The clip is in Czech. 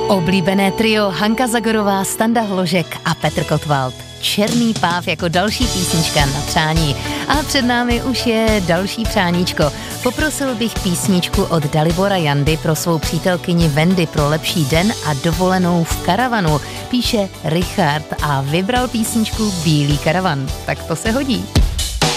Oblíbené trio Hanka Zagorová, Standa Hložek a Petr Kotwald. Černý páv jako další písnička na přání. A před námi už je další přáníčko. Poprosil bych písničku od Dalibora Jandy pro svou přítelkyni Wendy pro lepší den a dovolenou v karavanu. Píše Richard a vybral písničku Bílý karavan. Tak to se hodí.